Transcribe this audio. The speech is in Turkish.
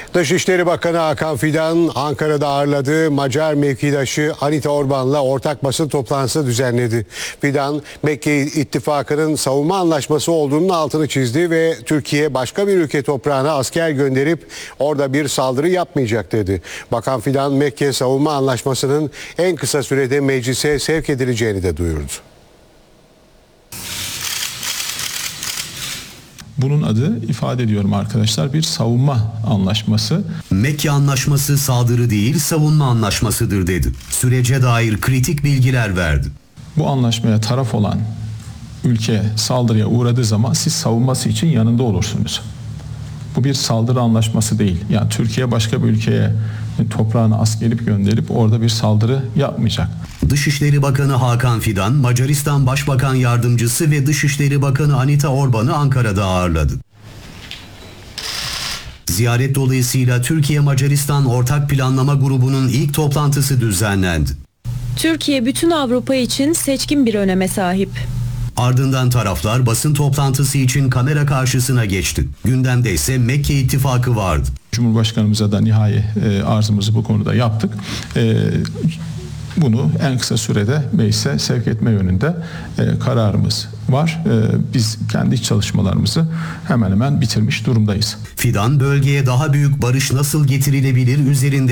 Dışişleri Bakanı Hakan Fidan Ankara'da ağırladığı Macar mevkidaşı Anita Orban'la ortak basın toplantısı düzenledi. Fidan, Mekke İttifakı'nın savunma anlaşması olduğunun altını çizdi ve Türkiye başka bir ülke toprağına asker gönderip orada bir saldırı yapmayacak dedi. Bakan Fidan, Mekke savunma anlaşmasının en kısa sürede meclise sevk edileceğini de duyurdu. Bunun adı, ifade ediyorum arkadaşlar, bir savunma anlaşması. Mekke Anlaşması saldırı değil, savunma anlaşmasıdır dedi. Sürece dair kritik bilgiler verdi. Bu anlaşmaya taraf olan ülke saldırıya uğradığı zaman siz savunması için yanında olursunuz. Bu bir saldırı anlaşması değil. Yani Türkiye başka bir ülkeye toprağına asker gönderip orada bir saldırı yapmayacak. Dışişleri Bakanı Hakan Fidan, Macaristan Başbakan Yardımcısı ve Dışişleri Bakanı Anita Orban'ı Ankara'da ağırladı. Ziyaret dolayısıyla Türkiye-Macaristan Ortak Planlama Grubu'nun ilk toplantısı düzenlendi. Türkiye bütün Avrupa için seçkin bir öneme sahip. Ardından taraflar basın toplantısı için kamera karşısına geçti. Gündemde ise Mekke İttifakı vardı. Cumhurbaşkanımıza da nihai arzımızı bu konuda yaptık. Bunu en kısa sürede meclise sevk etme yönünde kararımız var. Biz kendi iç çalışmalarımızı hemen hemen bitirmiş durumdayız. Fidan, bölgeye daha büyük barış nasıl getirilebilir üzerinde